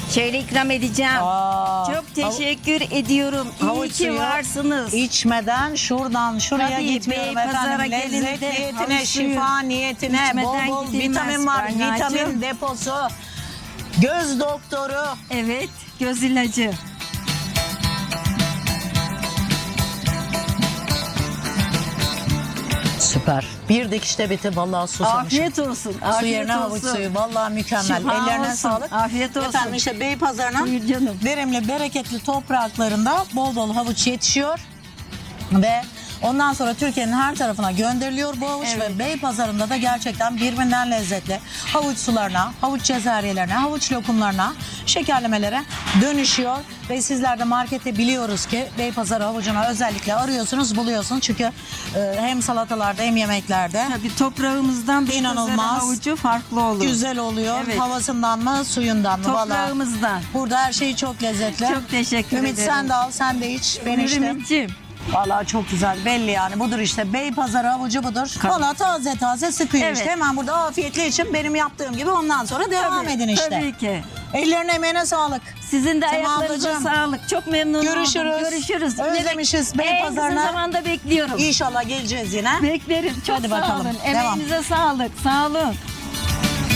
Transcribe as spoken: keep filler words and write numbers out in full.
Şöyle ikram edeceğim. Aa, Çok teşekkür ediyorum. İyi havuç ki suyu varsınız. İçmeden şuradan şuraya Tabii, gitmiyorum Beypazar'a efendim. Lezzet gelince niyetine, havuç suyu şifa niyetine, içmeden bol bol gidilmez vitamin var. Berna'cığım. Vitamin deposu, göz doktoru. Evet, göz ilacı. Süper. Bir dikişte bitti. Vallahi susamışım. Afiyet olsun. Su Afiyet yerine havuç olsun. suyu. Vallahi mükemmel. Şifa Ellerine olsun. sağlık. Afiyet olsun. Efendim işte Beypazarı'nın Buyur canım. verimli, bereketli topraklarında bol bol havuç yetişiyor. Ve ondan sonra Türkiye'nin her tarafına gönderiliyor bu havuç Evet. ve Beypazarı'nda da gerçekten birbirinden lezzetli havuç sularına, havuç cezeryelerine, havuç lokumlarına, şekerlemelere dönüşüyor. Ve sizler de markette biliyoruz ki Beypazarı havucuna özellikle arıyorsunuz, buluyorsunuz. Çünkü e, hem salatalarda hem yemeklerde Tabii toprağımızdan bir İnanılmaz. havucu farklı olur. güzel oluyor. Evet. Havasından mı, suyundan mı? Vallahi Toprağımızdan. burada her şey çok lezzetli. Çok teşekkür Ümit ederim. sen de al, sen de iç. Ben içtim. Ümit'ciğim. Vallahi çok güzel, belli yani, budur işte Beypazarı havucu budur. Tabii. Vallahi taze taze sıkıyor Evet. işte, hemen burada afiyetle için benim yaptığım gibi ondan sonra devam Tabii, edin işte. Tabii ki. Ellerine emeğine sağlık. Sizin de Sema ayaklarınıza ablacığım. sağlık. Çok memnun Görüşürüz. oldum. Görüşürüz. Özlemişiz En Beypazarı'na. kısa zamanda bekliyorum. İnşallah geleceğiz yine. Beklerim. Çok Hadi sağ bakalım. olun. Devam. Emeğinize sağlık. Sağ olun.